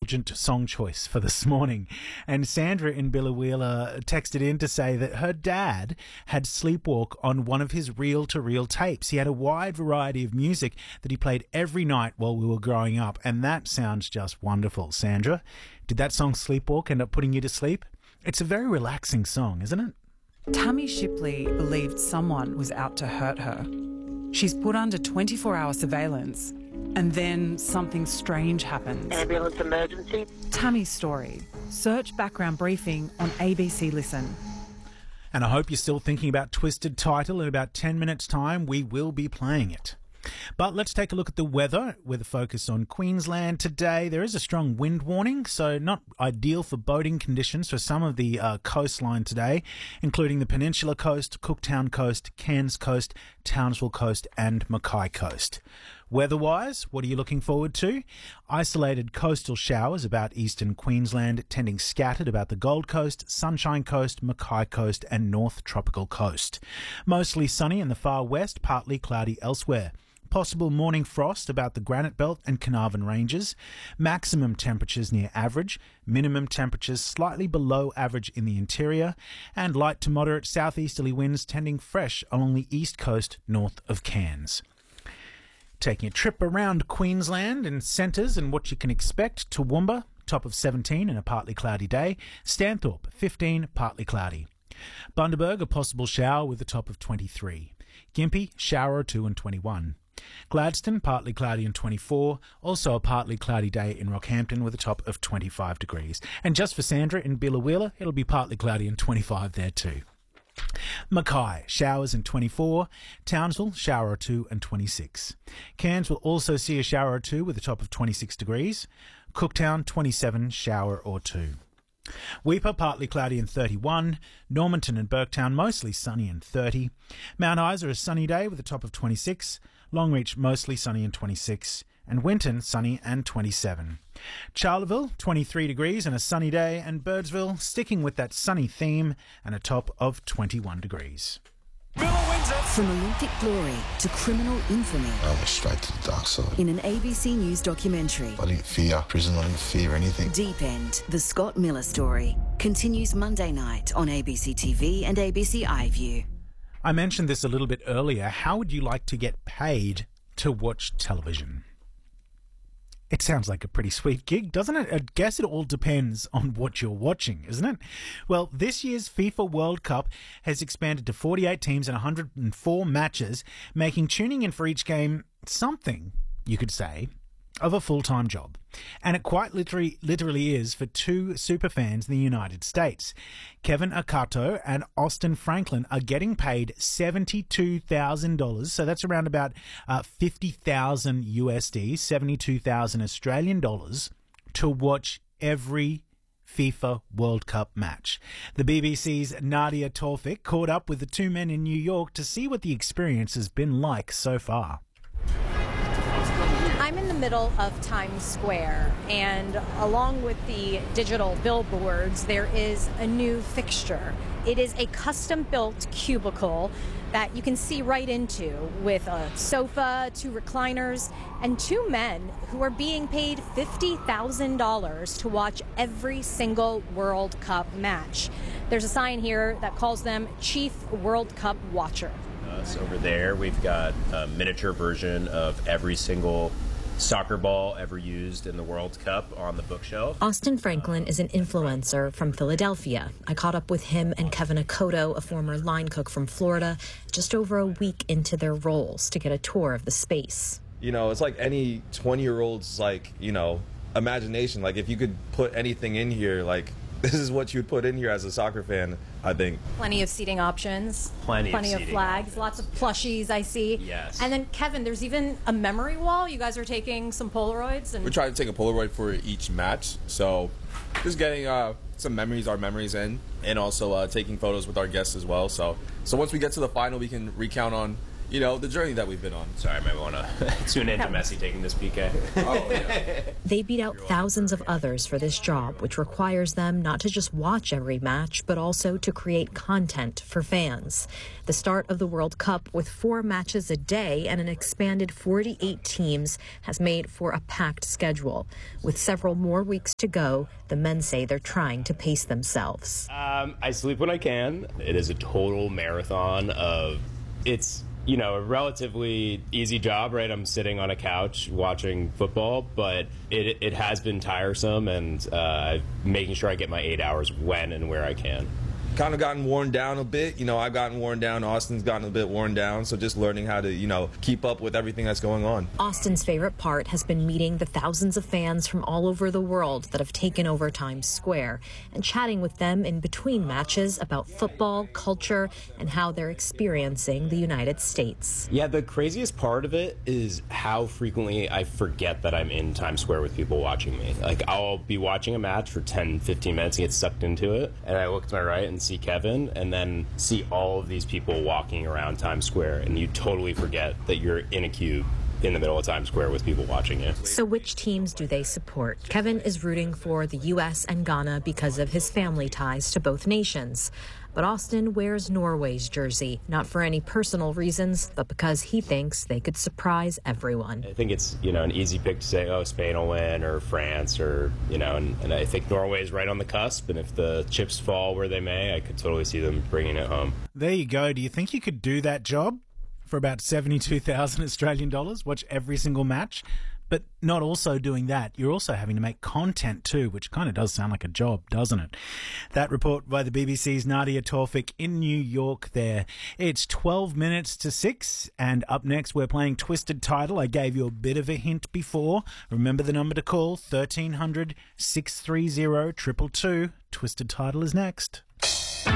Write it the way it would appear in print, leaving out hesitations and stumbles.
indulgent song choice for this morning. And Sandra in Biloela texted in to say that her dad had Sleepwalk on one of his reel-to-reel tapes. He had a wide variety of music that he played every night while we were growing up, and that sounds just wonderful. Sandra, did that song Sleepwalk end up putting you to sleep? It's a very relaxing song, isn't it? Tammy Shipley believed someone was out to hurt her. She's put under 24-hour surveillance, and then something strange happens. Ambulance emergency. Tammy's story. Search background briefing on ABC Listen. And I hope you're still thinking about Twisted Title. In about 10 minutes' time, we will be playing it. But let's take a look at the weather with a focus on Queensland today. There is a strong wind warning, so not ideal for boating conditions for some of the coastline today, including the Peninsula Coast, Cooktown Coast, Cairns Coast, Townsville Coast and Mackay Coast. Weather-wise, what are you looking forward to? Isolated coastal showers about eastern Queensland, tending scattered about the Gold Coast, Sunshine Coast, Mackay Coast and North Tropical Coast. Mostly sunny in the far west, partly cloudy elsewhere. Possible morning frost about the Granite Belt and Carnarvon Ranges. Maximum temperatures near average. Minimum temperatures slightly below average in the interior. And light to moderate southeasterly winds tending fresh along the east coast north of Cairns. Taking a trip around Queensland and centres and what you can expect. Toowoomba, top of 17 and a partly cloudy day. Stanthorpe, 15, partly cloudy. Bundaberg, a possible shower with a top of 23. Gympie, shower or two and 21. Gladstone, partly cloudy and 24. Also a partly cloudy day in Rockhampton with a top of 25 degrees. And just for Sandra in Biloela, it'll be partly cloudy and 25 there too. Mackay, showers and 24. Townsville, shower or two and 26. Cairns will also see a shower or two with a top of 26 degrees. Cooktown, 27, shower or two. Weipa, partly cloudy and 31. Normanton and Burketown, mostly sunny and 30. Mount Isa, a sunny day with a top of 26. Longreach, mostly sunny and 26. And Winton, sunny and 27. Charleville, 23 degrees and a sunny day. And Birdsville, sticking with that sunny theme and a top of 21 degrees. From Olympic glory to criminal infamy. I went straight to the dark side. In an ABC News documentary. I didn't fear prison, I didn't fear anything. Deep End, the Scott Miller story, continues Monday night on ABC TV and ABC iView. I mentioned this a little bit earlier. How would you like to get paid to watch television? It sounds like a pretty sweet gig, doesn't it? I guess it all depends on what you're watching, isn't it? Well, this year's FIFA World Cup has expanded to 48 teams and 104 matches, making tuning in for each game something, you could say, of a full-time job. And it quite literally is for two superfans in the United States. Kevin Akato and Austin Franklin are getting paid $72,000, so that's around about 50,000 USD, 72,000 Australian dollars, to watch every FIFA World Cup match. The BBC's Nadia Tawfik caught up with the two men in New York to see what the experience has been like so far. I'm in the middle of Times Square, and along with the digital billboards, there is a new fixture. It is a custom-built cubicle that you can see right into, with a sofa, two recliners, and two men who are being paid $50,000 to watch every single World Cup match. There's a sign here that calls them Chief World Cup Watcher. Over there, we've got a miniature version of every single soccer ball ever used in the World Cup on the bookshelf. Austin Franklin is an influencer from Philadelphia. I caught up with him and Kevin Akoto, a former line cook from Florida, just over a week into their roles to get a tour of the space. You know, it's like any 20-year-old's, imagination. Like, if you could put anything in here, this is what you would put in here as a soccer fan, I think. Plenty of seating options. Plenty of flags. options. Lots of plushies, I see. Yes. And then, Kevin, there's even a memory wall. You guys are taking some Polaroids. And we're trying to take a Polaroid for each match. So just getting our memories in, and also taking photos with our guests as well. So once we get to the final, we can recount on, you know, the journey that we've been on. Sorry, I might want to tune into Messi taking this PK. Oh, yeah. They beat out thousands of others for this job, which requires them not to just watch every match, but also to create content for fans. The start of the World Cup with 4 matches a day and an expanded 48 teams has made for a packed schedule. With several more weeks to go, the men say they're trying to pace themselves. I sleep when I can. It is a total marathon of, it's, you know, a relatively easy job, right? I'm sitting on a couch watching football, but it has been tiresome, and making sure I get my 8 hours when and where I can. Kind of gotten worn down a bit. You know, I've gotten worn down. Austin's gotten a bit worn down. So just learning how to, you know, keep up with everything that's going on. Austin's favorite part has been meeting the thousands of fans from all over the world that have taken over Times Square and chatting with them in between matches about football, culture, and how they're experiencing the United States. Yeah, the craziest part of it is how frequently I forget that I'm in Times Square with people watching me. Like, I'll be watching a match for 10, 15 minutes and get sucked into it, and I look to my right and see Kevin, and then see all of these people walking around Times Square, and you totally forget that you're in a cube in the middle of Times Square with people watching you. So which teams do they support? Kevin is rooting for the U.S. and Ghana because of his family ties to both nations. But Austin wears Norway's jersey, not for any personal reasons, but because he thinks they could surprise everyone. I think it's, you know, an easy pick to say, oh, Spain will win, or France, or, you know, and I think Norway is right on the cusp, and if the chips fall where they may, I could totally see them bringing it home. There you go. Do you think you could do that job for about 72,000 Australian dollars? Watch every single match? But not also doing that, you're also having to make content too, which kind of does sound like a job, doesn't it? That report by the BBC's Nadia Tawfik in New York there. It's 12 minutes to 6, and up next we're playing Twisted Title. I gave you a bit of a hint before. Remember the number to call, 1300 630 222. Twisted Title is next.